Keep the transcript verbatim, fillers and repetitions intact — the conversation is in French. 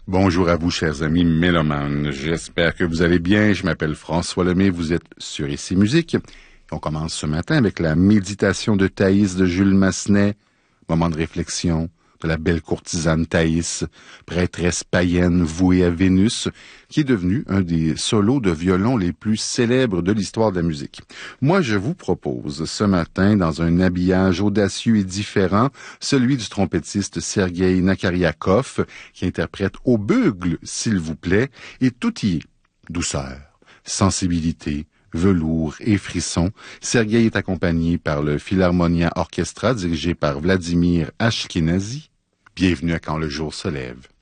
Bonjour à vous, chers amis mélomanes. J'espère que vous allez bien. Je m'appelle François Lemay. Vous êtes sur Ici Musique. Et on commence ce matin avec la méditation de Thaïs de Jules Massenet. Moment de réflexion de la belle courtisane Thaïs, prêtresse païenne vouée à Vénus, qui est devenue un des solos de violon les plus célèbres de l'histoire de la musique. Moi, je vous propose ce matin, dans un habillage audacieux et différent, celui du trompettiste Sergueï Nakariakov, qui interprète au bugle, s'il vous plaît, et tout y est. Douceur, sensibilité, velours et frissons. Sergueï est accompagné par le Philharmonia Orchestra dirigé par Vladimir Ashkenazy. Bienvenue à Quand le jour se lève.